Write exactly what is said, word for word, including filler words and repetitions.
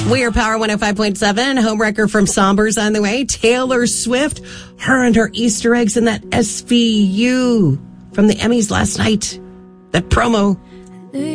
We are Power one oh five point seven. Homewrecker from Somber's on the way. Taylor Swift, her and her Easter eggs in that S V U from the Emmys last night. That promo